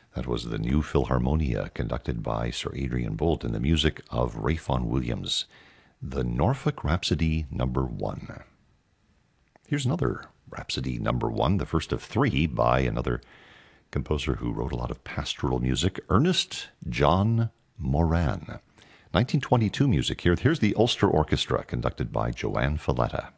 That was the New Philharmonia, conducted by Sir Adrian Boult, and the music of Ralph Vaughan Williams. The Norfolk Rhapsody Number 1. Here's another Rhapsody Number 1, the first of three by another composer who wrote a lot of pastoral music, Ernest John Moran. 1922 music here. Here's the Ulster Orchestra, conducted by Joanne Falletta.